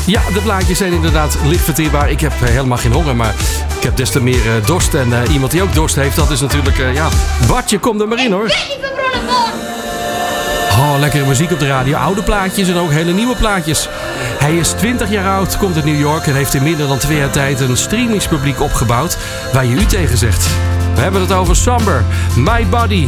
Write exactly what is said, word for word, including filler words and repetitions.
Ja, de plaatjes zijn inderdaad licht verteerbaar. Ik heb uh, helemaal geen honger, maar ik heb des te meer uh, dorst. En uh, iemand die ook dorst heeft, dat is natuurlijk... Uh, ja, Bartje, kom er maar in, hoor. Oh, lekkere muziek op de radio. Oude plaatjes en ook hele nieuwe plaatjes. Hij is twintig jaar oud, komt uit New York... en heeft in minder dan twee jaar tijd een streamingspubliek opgebouwd... waar je u tegen zegt. We hebben het over Somber, My Body...